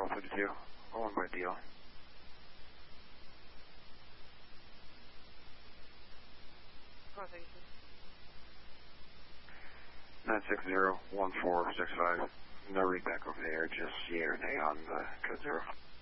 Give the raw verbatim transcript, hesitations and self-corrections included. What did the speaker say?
Golf fifty-two. One by deal. nine six zero one four six five. No read back over there, just yea or nay on the code zero.